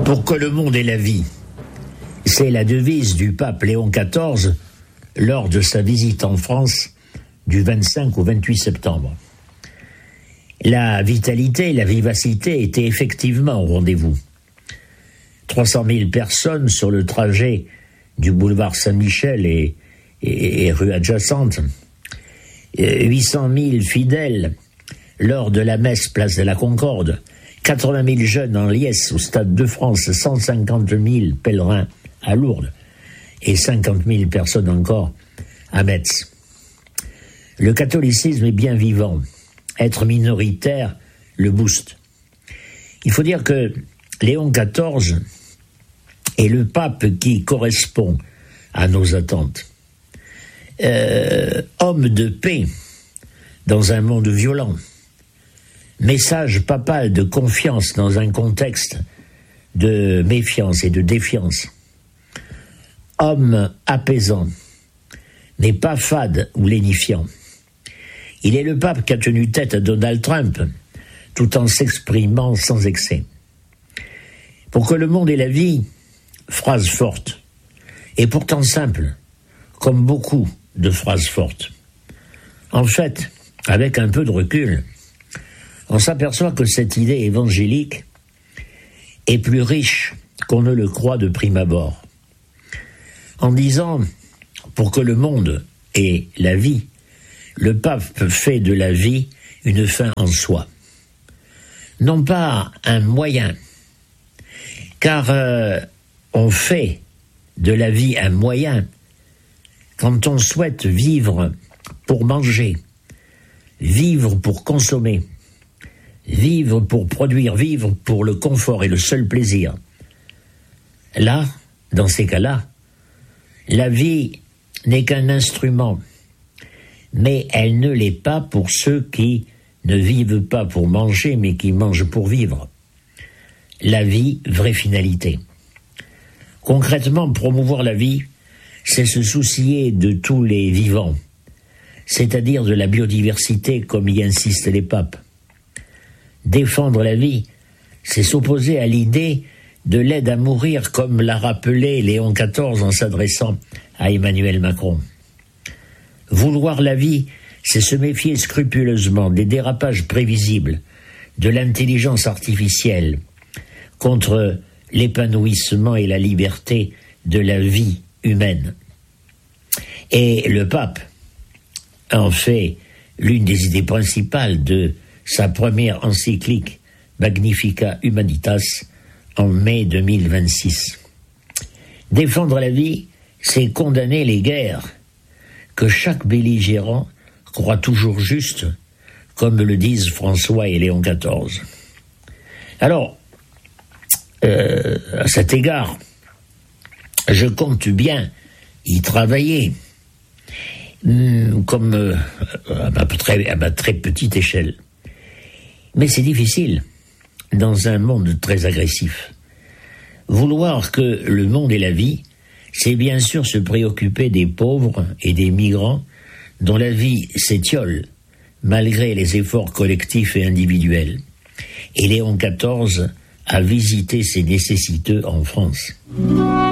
Pour que le monde ait la vie, c'est la devise du pape Léon XIV lors de sa visite en France du 25 au 28 septembre. La vitalité, la vivacité étaient effectivement au rendez-vous. 300 000 personnes sur le trajet du boulevard Saint-Michel et rue adjacente, 800 000 fidèles lors de la messe place de la Concorde, 80 000 jeunes en liesse au Stade de France, 150 000 pèlerins à Lourdes et 50 000 personnes encore à Metz. Le catholicisme est bien vivant. Être minoritaire le booste. Il faut dire que Léon XIV est le pape qui correspond à nos attentes. Homme de paix dans un monde violent. Message papal de confiance dans un contexte de méfiance et de défiance. Homme apaisant, mais pas fade ou lénifiant. Il est le pape qui a tenu tête à Donald Trump, tout en s'exprimant sans excès. Pour que le monde ait la vie, phrase forte, et pourtant simple, comme beaucoup de phrases fortes. En fait, avec un peu de recul, on s'aperçoit que cette idée évangélique est plus riche qu'on ne le croit de prime abord. En disant, pour que le monde ait la vie, le pape fait de la vie une fin en soi. Non pas un moyen, car on fait de la vie un moyen quand on souhaite vivre pour manger, vivre pour consommer, vivre pour produire, vivre pour le confort et le seul plaisir. Là, dans ces cas-là, la vie n'est qu'un instrument, mais elle ne l'est pas pour ceux qui ne vivent pas pour manger, mais qui mangent pour vivre. La vie, vraie finalité. Concrètement, promouvoir la vie, c'est se soucier de tous les vivants, c'est-à-dire de la biodiversité, comme y insistent les papes. Défendre la vie, c'est s'opposer à l'idée de l'aide à mourir, comme l'a rappelé Léon XIV en s'adressant à Emmanuel Macron. Vouloir la vie, c'est se méfier scrupuleusement des dérapages prévisibles, de l'intelligence artificielle, contre l'épanouissement et la liberté de la vie humaine. Et le pape en fait l'une des idées principales de sa première encyclique Magnificat Humanitas en mai 2026. Défendre la vie, c'est condamner les guerres que chaque belligérant croit toujours justes, comme le disent François et Léon XIV. Alors, à cet égard, je compte bien y travailler, comme à ma très petite échelle. Mais c'est difficile dans un monde très agressif. Vouloir que le monde ait la vie, c'est bien sûr se préoccuper des pauvres et des migrants dont la vie s'étiole malgré les efforts collectifs et individuels. Et Léon XIV a visité ces nécessiteux en France.